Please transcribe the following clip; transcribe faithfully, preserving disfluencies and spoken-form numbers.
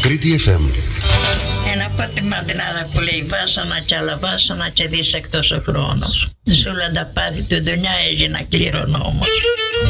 Κρήτη εφ εμ. Ένα από τη μαντράδα που λέει βάσανα κι άλλα βάσανα και δίσεκτος ο χρόνος. Σούλα τα πάθη του ντουνιά έγινα κληρονόμος.